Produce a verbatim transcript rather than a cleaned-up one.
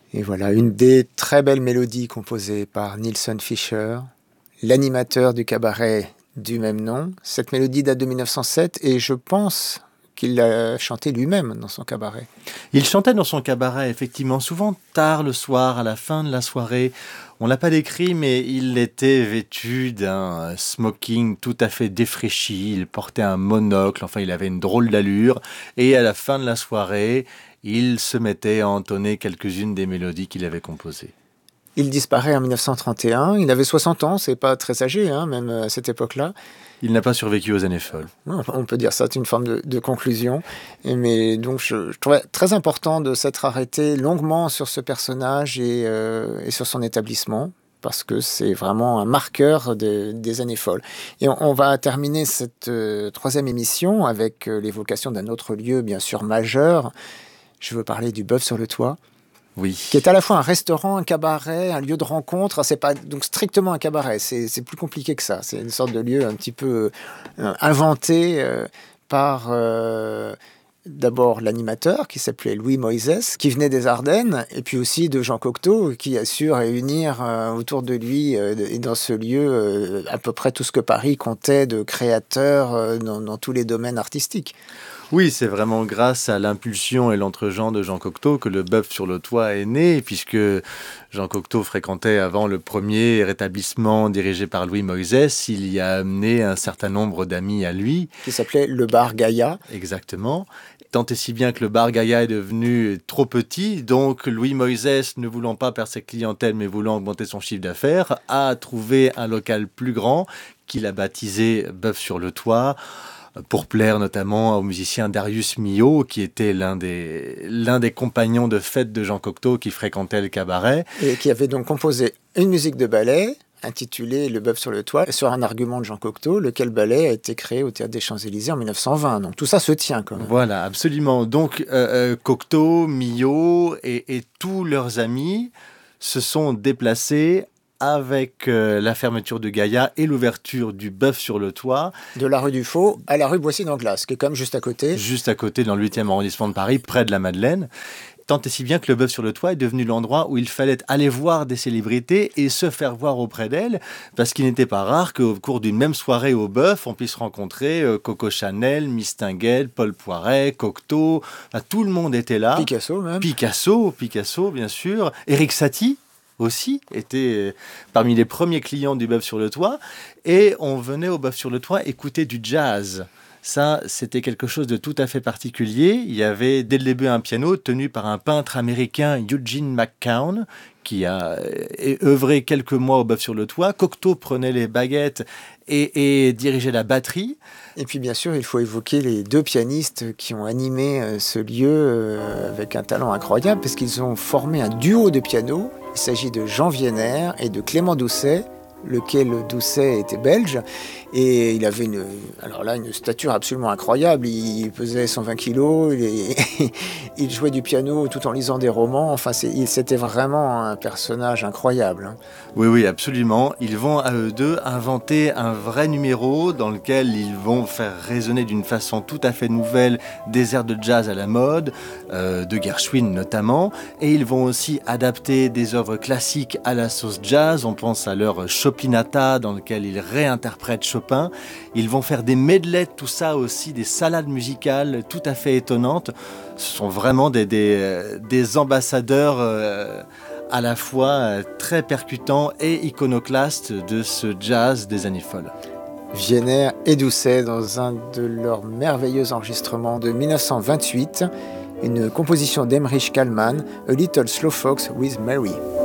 Et voilà, une des très belles mélodies composées par Nilsson Fischer, l'animateur du cabaret du même nom. Cette mélodie date de mille neuf cent sept et je pense qu'il l'a chantée lui-même dans son cabaret. Il chantait dans son cabaret, effectivement, souvent tard le soir, à la fin de la soirée. On ne l'a pas décrit, mais il était vêtu d'un smoking tout à fait défraîchi. Il portait un monocle, enfin, il avait une drôle d'allure. Et à la fin de la soirée, il se mettait à entonner quelques-unes des mélodies qu'il avait composées. Il disparaît en mille neuf cent trente et un. Il avait soixante ans, c'est pas très âgé, hein, même à cette époque-là. Il n'a pas survécu aux années folles. On peut dire ça, c'est une forme de, de conclusion. Et mais donc, je, je trouvais très important de s'être arrêté longuement sur ce personnage et, euh, et sur son établissement, parce que c'est vraiment un marqueur de, des années folles. Et on, on va terminer cette euh, troisième émission avec euh, l'évocation d'un autre lieu, bien sûr, majeur. Je veux parler du Bœuf sur le Toit. Oui. Qui est à la fois un restaurant, un cabaret, un lieu de rencontre. C'est pas donc strictement un cabaret, c'est, c'est plus compliqué que ça. C'est une sorte de lieu un petit peu euh, inventé euh, par euh, d'abord l'animateur qui s'appelait Louis Moïses, qui venait des Ardennes, et puis aussi de Jean Cocteau, qui a su réunir euh, autour de lui euh, et dans ce lieu euh, à peu près tout ce que Paris comptait de créateurs euh, dans, dans tous les domaines artistiques. Oui, c'est vraiment grâce à l'impulsion et l'entre-gens de Jean Cocteau que le Bœuf sur le Toit est né, puisque Jean Cocteau fréquentait avant le premier établissement dirigé par Louis Moïses. Il y a amené un certain nombre d'amis à lui. Qui s'appelait le Bar Gaïa. Exactement. Tant et si bien que le Bar Gaïa est devenu trop petit, donc Louis Moïses, ne voulant pas perdre sa clientèle, mais voulant augmenter son chiffre d'affaires, a trouvé un local plus grand qu'il a baptisé Bœuf sur le Toit, pour plaire notamment au musicien Darius Milhaud, qui était l'un des, l'un des compagnons de fête de Jean Cocteau qui fréquentait le cabaret. Et qui avait donc composé une musique de ballet intitulée Le Bœuf sur le Toit, sur un argument de Jean Cocteau, lequel ballet a été créé au Théâtre des Champs-Élysées en mille neuf cent vingt. Donc tout ça se tient quand même. Voilà, absolument. Donc euh, euh, Cocteau, Milhaud et, et tous leurs amis se sont déplacés avec euh, la fermeture de Gaïa et l'ouverture du Bœuf sur le Toit. De la rue du Faux à la rue Boissy-d'Anglas, qui est quand même juste à côté. Juste à côté, dans le huitième arrondissement de Paris, près de la Madeleine. Tant et si bien que le Bœuf sur le Toit est devenu l'endroit où il fallait aller voir des célébrités et se faire voir auprès d'elles, parce qu'il n'était pas rare qu'au cours d'une même soirée au Bœuf, on puisse rencontrer euh, Coco Chanel, Mistinguett, Paul Poiret, Cocteau. Enfin, tout le monde était là. Picasso même. Picasso, Picasso, bien sûr. Éric Satie aussi était parmi les premiers clients du Bœuf sur le Toit, et on venait au Bœuf sur le Toit écouter du jazz. Ça, c'était quelque chose de tout à fait particulier. Il y avait dès le début un piano tenu par un peintre américain, Eugene McCown, qui a œuvré quelques mois au Bœuf sur le Toit. Cocteau prenait les baguettes et, et dirigeait la batterie. Et puis bien sûr, il faut évoquer les deux pianistes qui ont animé euh, ce lieu euh, avec un talent incroyable, parce qu'ils ont formé un duo de piano. Il s'agit de Jean Wiener et de Clément Doucet, lequel Doucet était belge, et il avait une, alors là, une stature absolument incroyable. Il pesait cent vingt kilos, il, il jouait du piano tout en lisant des romans. Enfin, c'est, il, c'était vraiment un personnage incroyable. Oui, oui, absolument. Ils vont à eux deux inventer un vrai numéro dans lequel ils vont faire résonner d'une façon tout à fait nouvelle des airs de jazz à la mode, euh, de Gershwin notamment, et ils vont aussi adapter des œuvres classiques à la sauce jazz. On pense à leur Chopinata, dans lequel ils réinterprètent Chopin. Ils vont faire des medleys, tout ça aussi, des salades musicales tout à fait étonnantes. Ce sont vraiment des, des, des ambassadeurs euh, à la fois euh, très percutants et iconoclastes de ce jazz des années folles. Wiener et Doucet dans un de leurs merveilleux enregistrements de mille neuf cent vingt-huit, une composition d'Emrich Kallman, A Little Slow Fox with Mary.